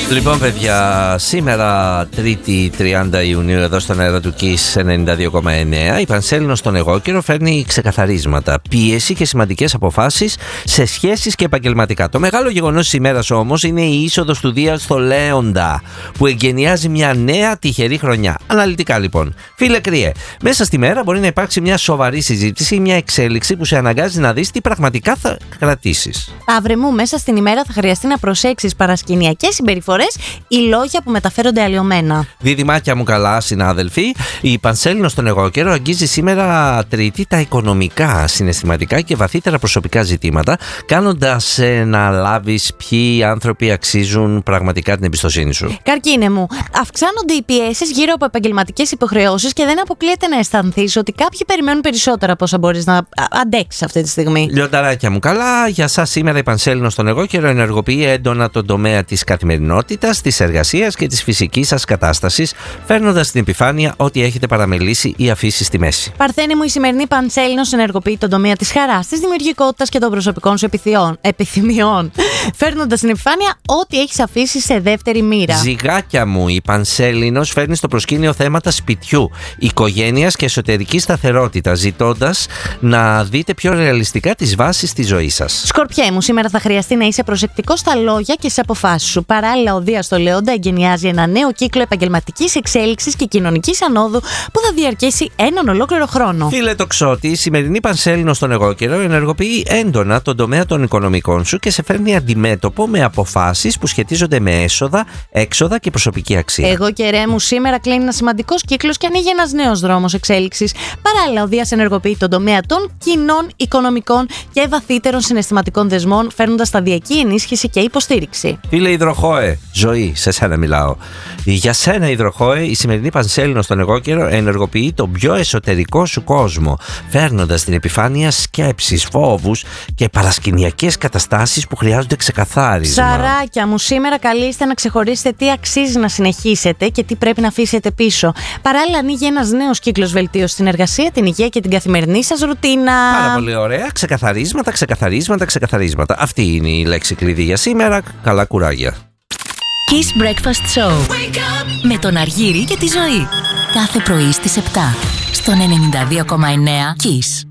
Λοιπόν, παιδιά, σήμερα 3η 30 Ιουνίου εδώ στον αέρα του KISS 92,9 η Πανσέλινος στον εγώ καιρό φέρνει ξεκαθαρίσματα, πίεση και σημαντικές αποφάσεις σε σχέσεις και επαγγελματικά. Το μεγάλο γεγονός της ημέρας όμως είναι η είσοδος του Δία στο Λέοντα, που εγκαινιάζει μια νέα τυχερή χρονιά. Αναλυτικά λοιπόν, φίλε Κρύε, μέσα στη μέρα μπορεί να υπάρξει μια σοβαρή συζήτηση ή μια εξέλιξη που σε αναγκάζει να δεις τι πραγματικά θα κρατήσεις. Αύριο μου, μέσα στην ημέρα θα χρειαστεί να προσέξεις παρασκηνιακές συμπεριφορές ή λόγια που μεταφέρονται αλλοιωμένα. Δίδυμάκια μου καλά, συνάδελφοι, η Πανσέλινος στον εγώ καιρό αγγίζει σήμερα Τρίτη τα οικονομικά, συναισθηματικά και βαθύτερα προσωπικά ζητήματα, κάνοντας να λάβεις ποιοι άνθρωποι αξίζουν πραγματικά την εμπιστοσύνη σου. Καρκίνε μου, αυξάνονται οι πιέσεις γύρω από επαγγελματικές υποχρεώσεις και δεν αποκλείεται να αισθανθείς ότι κάποιοι περιμένουν περισσότερα από όσα μπορείς να αντέξεις αυτή τη στιγμή. Λιονταράκια μου καλά, για σας σήμερα η Πανσέλινος στον εγώ καιρό ενεργοποιεί έντονα τον τομέα της καθημερινότητας, της εργασίας και της φυσικής σας κατάστασης, φέρνοντας στην επιφάνεια ό,τι έχετε παραμελήσει ή αφήσει στη μέση. Παρθένη μου, η σημερινή Πανσέλινος ενεργοποιεί τον τομέα της χαράς, της δημιουργικότητας και των προσωπικών σου επιθυμιών, φέρνοντας στην επιφάνεια ό,τι έχεις αφήσει σε δεύτερη μοίρα. Ζυγάκια μου, η Πανσέλινος φέρνει στο προσκήνιο θέματα σπιτιού, οικογένειας και εσωτερικής σταθερότητας, ζητώντας να δείτε πιο ρεαλιστικά τις βάσεις της ζωής σας. Σκορπιέ μου, σήμερα θα χρειαστεί να είσαι προσεκτικός στα λόγια και στις αποφάσεις σου. Παράλληλα, ο Δίας στο Λέοντα εγκαινιάζει ένα νέο κύκλο επαγγελματικής εξέλιξης και κοινωνικής ανόδου που θα διαρκέσει έναν ολόκληρο χρόνο. Φίλε Τοξότη, η σημερινή Πανσέλινος στον εγώ καιρό ενεργοποιεί έντονα τον τομέα των οικονομικών σου και σε φέρνει αντιμέτωπο με αποφάσεις που σχετίζονται με έσοδα, έξοδα και προσωπική αξία. Εγώ καιρέ μου, σήμερα κλείνει ένα σημαντικός κύκλος και ανοίγει ένας νέος δρόμος εξέλιξης. Παράλληλα, ο Δίας ενεργοποιεί τον τομέα των κοινών, οικονομικών και βαθύτερων συναισθηματικών δεσμών, φέρνοντας σταδιακή ενίσχυση και υποστήριξη. Φίλε Υδροχόε, ζωή, σε σένα μιλάω. Για σένα, Υδροχόε, η σημερινή Πανσέλινος στον εγώ καιρό ενεργοποιεί τον πιο εσωτερικό σου κόσμο, φέρνοντας στην επιφάνεια σκέψεις, φόβους και παρασκηνιακές καταστάσεις που χρειάζονται ξεκαθάρισμα. Σαράκια μου, σήμερα καλείστε να ξεχωρίσετε τι αξίζει να συνεχίσετε και τι πρέπει να αφήσετε πίσω. Παράλληλα, ανοίγει ένας νέος κύκλος βελτίωσης στην εργασία, την υγεία και την καθημερινή σας ρουτίνα. Πάρα πολύ ωραία. Ξεκαθαρίσματα, ξεκαθαρίσματα, ξεκαθαρίσματα. Αυτή είναι η λέξη κλειδί για σήμερα. Καλά κουράγια. KISS Breakfast Show με τον Αργύρη και τη Ζωή. Κάθε πρωί στις 7 στον 92,9 KISS.